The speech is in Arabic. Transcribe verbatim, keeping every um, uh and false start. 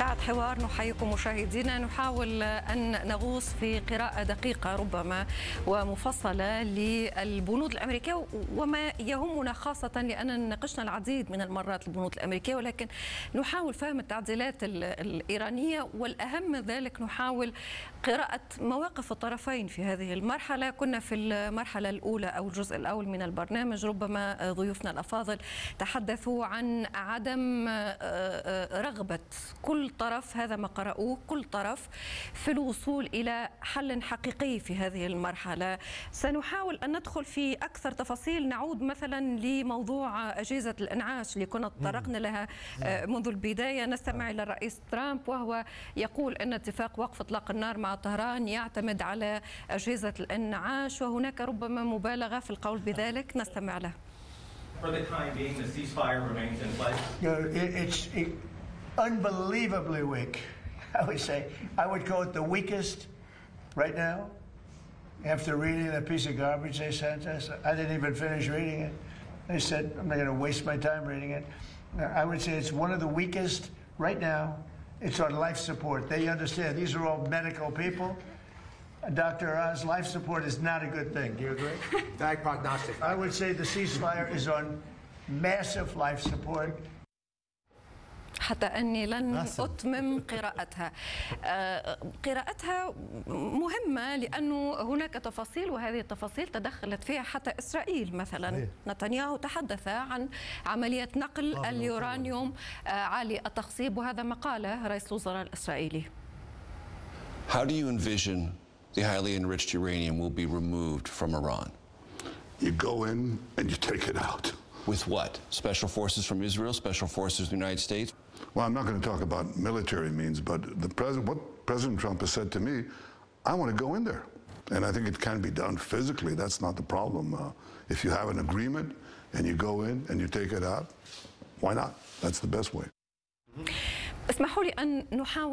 بعد حوار نحييكم مشاهدينا، نحاول أن نغوص في قراءة دقيقة ربما ومفصلة للبنود الأمريكية وما يهمنا، خاصة لأننا ناقشنا العديد من المرات البنود الأمريكية، ولكن نحاول فهم التعديلات الإيرانية، والأهم من ذلك نحاول قراءة مواقف الطرفين في هذه المرحلة. كنا في المرحلة الأولى أو الجزء الأول من البرنامج ربما ضيوفنا الأفاضل تحدثوا عن عدم رغبة كل طرف، هذا ما قرأوه، كل طرف في الوصول إلى حل حقيقي في هذه المرحلة. سنحاول أن ندخل في أكثر تفاصيل، نعود مثلا لموضوع أجهزة الإنعاش اللي كنا تطرقنا لها منذ البداية. نستمع إلى الرئيس ترامب وهو يقول أن اتفاق وقف إطلاق النار مع طهران يعتمد على أجهزة الإنعاش، وهناك ربما مبالغة في القول بذلك. نستمع له. For the time being, the ceasefire remains in place. You know, it, it's it, unbelievably weak. I would say I would call it the weakest right now. After reading that piece of garbage they sent us, I didn't even finish reading it. They said I'm not going to waste my time reading it. I would say it's one of the weakest right now. It's on life support. They understand these are all medical people. Doctor Oz, life support is not a good thing. Do you agree? Bad prognostic. I would say the ceasefire is on massive life support. حتى أني لن أتمم قراءتها. قراءتها مهمة لأنه هناك تفاصيل، وهذه التفاصيل تدخلت فيها حتى إسرائيل. مثلا نتنياهو تحدث عن عملية نقل اليورانيوم عالي التخصيب، وهذا ما قاله رئيس الوزراء الإسرائيلي. How do you envision the highly enriched uranium will be removed from Iran? You go in and you take it out. With what? Special forces from Israel, special forces of the United States? Well, I'm not going to talk about military means, but the president, what President Trump has said to me, I want to go in there. And I think it can be done physically. That's not the problem. Uh, if you have an agreement and you go in and you take it out, why not? That's the best way. اسمحوا لي أن نحاول